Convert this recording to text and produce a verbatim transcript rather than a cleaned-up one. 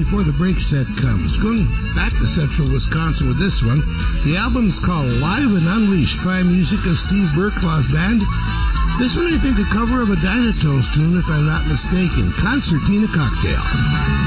before the break set comes. Going back to Central Wisconsin with this one. The album is called Live and Unleashed, prime music of Steve Burklaw's band. This one, I think, a cover of a Dynatones tune, if I'm not mistaken. Concertina Cocktail.